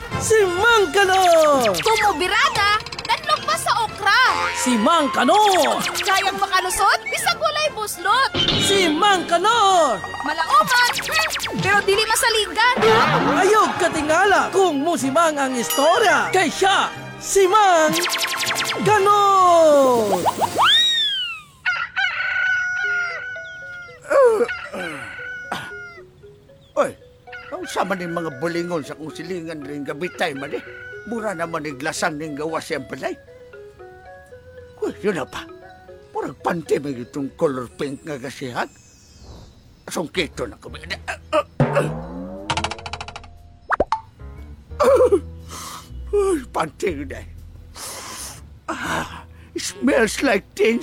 Si Mang Kanor! Tumubirada, danlog pa sa okra. Si Mang Kanor! Kayang makalusot, bisag walay buslot. Si Mang Kanor! Malaoman, pero dili masaligan. Ayog katingala kung musimang ang istorya. Kay siya, si Mang Kanor! Oy, ang sama ng mga bulingon sa kong silingan rin gabitay man eh. Mura naman iglasan ng gawa siyang palay. Uy, yun na pa. Murag panty may itong color pink nga kasihan. Sungkito na kami. Uy, panty na eh. Smells like teen